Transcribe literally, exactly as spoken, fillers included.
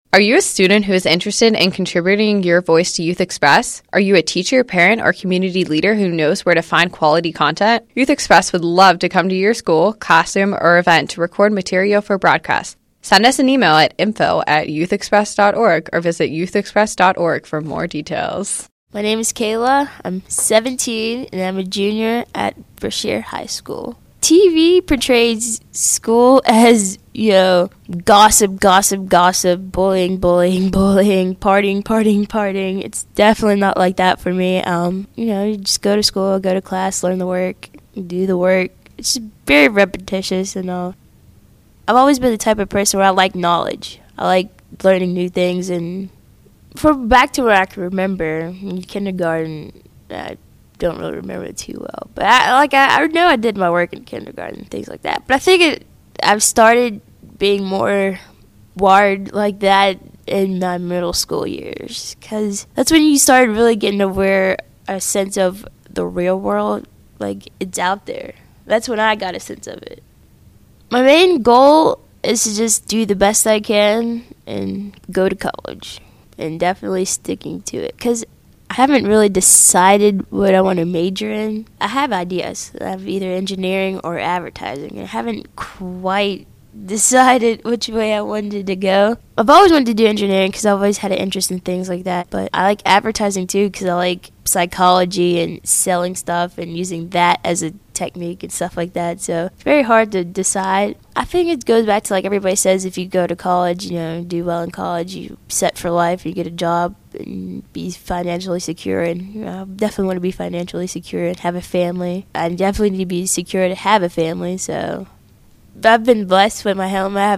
Are you a student who is interested in contributing your voice to Youth Express? Are you a teacher, parent, or community leader who knows where to find quality content? Youth Express would love to come to your school, classroom, or event to record material for broadcast. Send us an email at info at youthexpress dot org or visit youth express dot org for more details. My name is Kayla. I'm seventeen, and I'm a junior at Brashear High School. T V portrays school as, you know, gossip, gossip, gossip, bullying, bullying, bullying, partying, partying, partying. It's definitely not like that for me. Um, you know, you just go to school, go to class, learn the work, do the work. It's just very repetitious and all. I've always been the type of person where I like knowledge. I like learning new things. And for back to where I can remember, in kindergarten, I don't really remember it too well, but I, like I, I know I did my work in kindergarten and things like that. But I think it, I've started being more wired like that in my middle school years, because that's when you started really getting aware a sense of the real world, like it's out there. That's when I got a sense of it. My main goal is to just do the best I can and go to college, and definitely sticking to it, because I haven't really decided what I want to major in. I have ideas. I have either engineering or advertising. I haven't quite decided which way I wanted to go. I've always wanted to do engineering because I've always had an interest in things like that. But I like advertising too because I like psychology and selling stuff and using that as a technique and stuff like that. So it's very hard to decide. I think it goes back to like everybody says, if you go to college, you know, do well in college, you set for life, you get a job and be financially secure. And you know, I definitely want to be financially secure and have a family. I definitely need to be secure to have a family. So I've been blessed with my home. I have